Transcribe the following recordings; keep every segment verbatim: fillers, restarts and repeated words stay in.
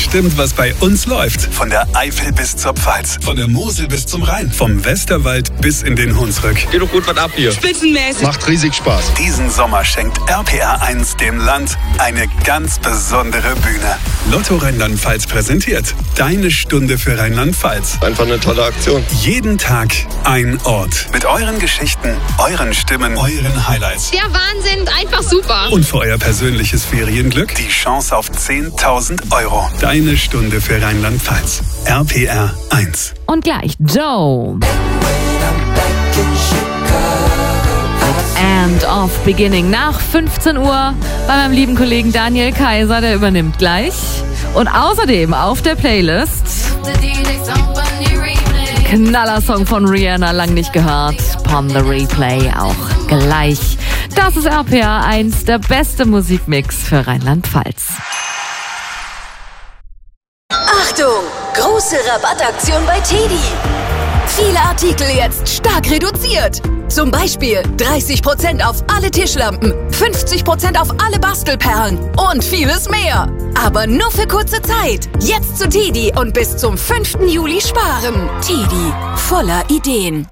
bestimmt, was bei uns läuft. Von der Eifel bis zur Pfalz, von der Mosel bis zum Rhein, vom Westerwald bis in den Hunsrück. Geht doch gut was ab hier. Spitzenmäßig. Macht riesig Spaß. Diesen Sommer schenkt R P R eins dem Land eine ganz besondere Bühne. Lotto Rheinland-Pfalz präsentiert Deine Stunde für Rheinland-Pfalz. Einfach eine tolle Aktion. Jeden Tag ein Ort. Mit euren Geschichten, euren Stimmen, euren Highlights. Der Wahnsinn, einfach super. Und für euer persönliches Ferienglück die Chance auf zehntausend Euro. Deine Stunde für Rheinland-Pfalz. R P R eins. Und gleich Joe. And of Beginning nach fünfzehn Uhr bei meinem lieben Kollegen Daniel Kaiser, der übernimmt gleich. Und außerdem auf der Playlist Knallersong von Rihanna, lang nicht gehört. Pon the Replay auch gleich. Das ist R P R eins, der beste Musikmix für Rheinland-Pfalz. Achtung! Große Rabattaktion bei Teddy. Viele Artikel jetzt stark reduziert. Zum Beispiel dreißig Prozent auf alle Tischlampen, fünfzig Prozent auf alle Bastelperlen und vieles mehr. Aber nur für kurze Zeit. Jetzt zu Teddy und bis zum fünften Juli sparen. Teddy, voller Ideen.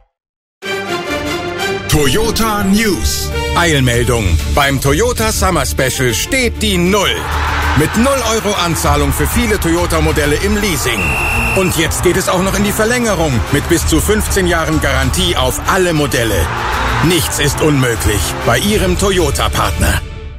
Toyota News. Eilmeldung. Beim Toyota Summer Special steht die Null. Mit null Euro Anzahlung für viele Toyota-Modelle im Leasing. Und jetzt geht es auch noch in die Verlängerung mit bis zu fünfzehn Jahren Garantie auf alle Modelle. Nichts ist unmöglich bei Ihrem Toyota-Partner.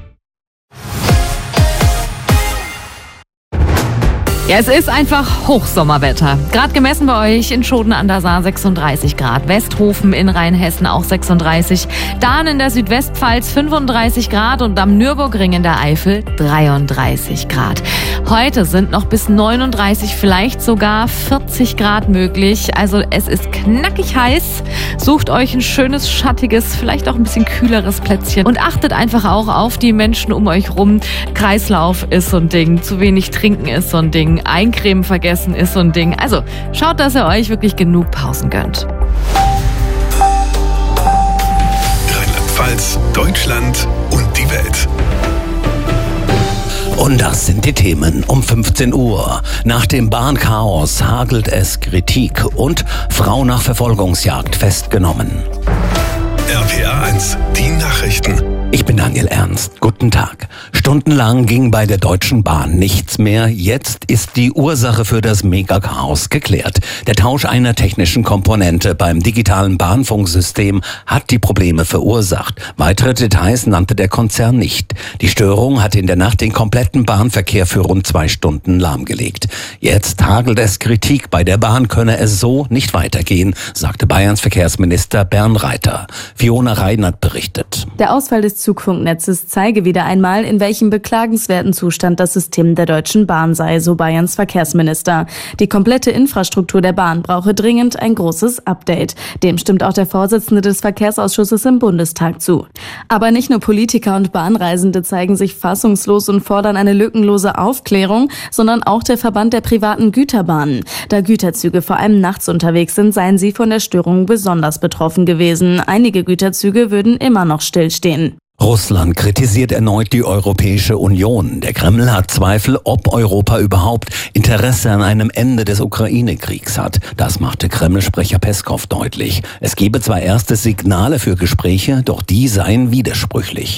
Ja, es ist einfach Hochsommerwetter. Gerade gemessen bei euch in Schoden an der Saar sechsunddreißig Grad. Westhofen in Rheinhessen auch sechsunddreißig. Dahn in der Südwestpfalz fünfunddreißig Grad und am Nürburgring in der Eifel dreiunddreißig Grad. Heute sind noch bis neununddreißig, vielleicht sogar vierzig Grad möglich. Also es ist knackig heiß. Sucht euch ein schönes, schattiges, vielleicht auch ein bisschen kühleres Plätzchen. Und achtet einfach auch auf die Menschen um euch rum. Kreislauf ist so ein Ding. Zu wenig trinken ist so ein Ding. Eincremen vergessen ist so ein Ding. Also schaut, dass ihr euch wirklich genug Pausen gönnt. Rheinland-Pfalz, Deutschland und die Welt. Und das sind die Themen um fünfzehn Uhr. Nach dem Bahnchaos hagelt es Kritik und Frau nach Verfolgungsjagd festgenommen. R P R eins, die Nachrichten. Ich bin Daniel Ernst. Guten Tag. Stundenlang ging bei der Deutschen Bahn nichts mehr. Jetzt ist die Ursache für das Megachaos geklärt. Der Tausch einer technischen Komponente beim digitalen Bahnfunksystem hat die Probleme verursacht. Weitere Details nannte der Konzern nicht. Die Störung hat in der Nacht den kompletten Bahnverkehr für rund zwei Stunden lahmgelegt. Jetzt hagelt es Kritik. Bei der Bahn könne es so nicht weitergehen, sagte Bayerns Verkehrsminister Bernd Reiter. Fiona Reinert berichtet. Der Ausfall des Zugfunknetzes zeige wieder einmal, in welchem beklagenswerten Zustand das System der Deutschen Bahn sei, so Bayerns Verkehrsminister. Die komplette Infrastruktur der Bahn brauche dringend ein großes Update. Dem stimmt auch der Vorsitzende des Verkehrsausschusses im Bundestag zu. Aber nicht nur Politiker und Bahnreisende zeigen sich fassungslos und fordern eine lückenlose Aufklärung, sondern auch der Verband der privaten Güterbahnen. Da Güterzüge vor allem nachts unterwegs sind, seien sie von der Störung besonders betroffen gewesen. Einige Güterzüge würden immer noch stillstehen. Russland kritisiert erneut die Europäische Union. Der Kreml hat Zweifel, ob Europa überhaupt Interesse an einem Ende des Ukraine-Kriegs hat. Das machte Kreml-Sprecher Peskow deutlich. Es gebe zwar erste Signale für Gespräche, doch die seien widersprüchlich.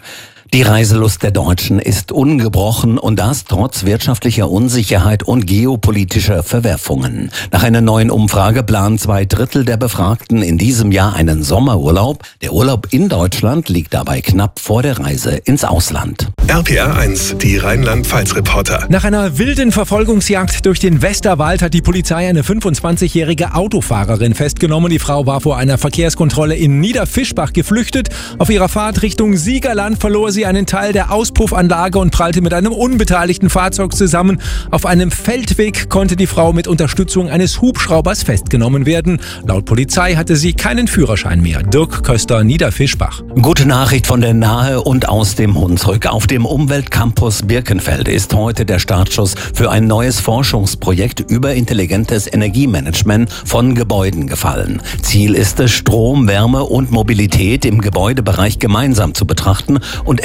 Die Reiselust der Deutschen ist ungebrochen und das trotz wirtschaftlicher Unsicherheit und geopolitischer Verwerfungen. Nach einer neuen Umfrage planen zwei Drittel der Befragten in diesem Jahr einen Sommerurlaub. Der Urlaub in Deutschland liegt dabei knapp vor der Reise ins Ausland. R P R eins, die Rheinland-Pfalz-Reporter. Nach einer wilden Verfolgungsjagd durch den Westerwald hat die Polizei eine fünfundzwanzigjährige Autofahrerin festgenommen. Die Frau war vor einer Verkehrskontrolle in Niederfischbach geflüchtet. Auf ihrer Fahrt Richtung Siegerland verlor sie einen Teil der Auspuffanlage und prallte mit einem unbeteiligten Fahrzeug zusammen. Auf einem Feldweg konnte die Frau mit Unterstützung eines Hubschraubers festgenommen werden. Laut Polizei hatte sie keinen Führerschein mehr. Dirk Köster, Niederfischbach. Gute Nachricht von der Nahe und aus dem Hunsrück. Auf dem Umweltcampus Birkenfeld ist heute der Startschuss für ein neues Forschungsprojekt über intelligentes Energiemanagement von Gebäuden gefallen. Ziel ist es, Strom, Wärme und Mobilität im Gebäudebereich gemeinsam zu betrachten und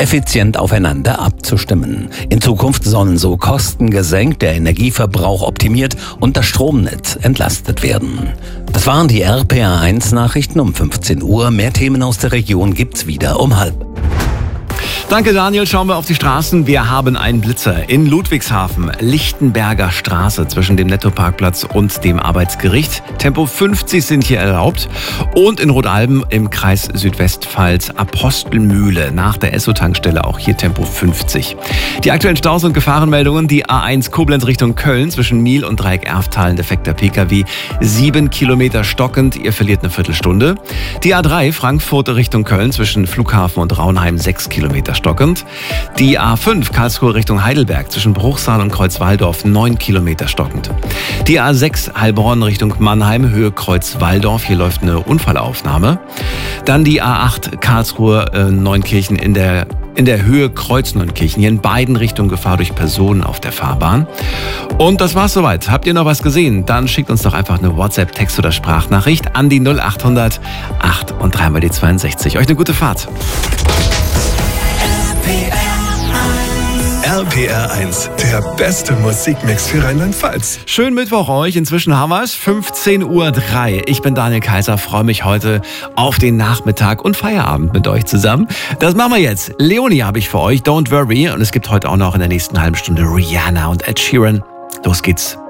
effizient aufeinander abzustimmen. In Zukunft sollen so Kosten gesenkt, der Energieverbrauch optimiert und das Stromnetz entlastet werden. Das waren die R P A eins Nachrichten um fünfzehn Uhr. Mehr Themen aus der Region gibt's wieder um halb. Danke, Daniel. Schauen wir auf die Straßen. Wir haben einen Blitzer in Ludwigshafen, Lichtenberger Straße zwischen dem Nettoparkplatz und dem Arbeitsgericht. Tempo fünfzig sind hier erlaubt. Und in Rodalben im Kreis Südwestpfalz, Apostelmühle nach der Esso-Tankstelle, auch hier Tempo fünfzig. Die aktuellen Staus und Gefahrenmeldungen: die A eins Koblenz Richtung Köln zwischen Miel und Dreieck-Erftal, ein defekter P K W, sieben Kilometer stockend, ihr verliert eine Viertelstunde. Die A drei Frankfurt Richtung Köln zwischen Flughafen und Raunheim, sechs Kilometer stockend. Die A fünf Karlsruhe Richtung Heidelberg zwischen Bruchsal und Kreuzwaldorf, neun Kilometer stockend. Die A sechs Heilbronn Richtung Mannheim, Höhe Kreuzwaldorf, hier läuft eine Unfallaufnahme. Dann die A acht Karlsruhe äh, Neunkirchen in der in der Höhe Kreuz-Neunkirchen, hier in beiden Richtungen Gefahr durch Personen auf der Fahrbahn. Und das war's soweit. Habt ihr noch was gesehen? Dann schickt uns doch einfach eine WhatsApp, Text oder Sprachnachricht an die null acht hundert acht und dreimal die zweiundsechzig. Euch eine gute Fahrt. R P R eins, der beste Musikmix für Rheinland-Pfalz. Schönen Mittwoch euch. Inzwischen haben wir es, fünfzehn Uhr drei. Ich bin Daniel Kaiser, freue mich heute auf den Nachmittag und Feierabend mit euch zusammen. Das machen wir jetzt. Leonie habe ich für euch, Don't Worry. Und es gibt heute auch noch in der nächsten halben Stunde Rihanna und Ed Sheeran. Los geht's.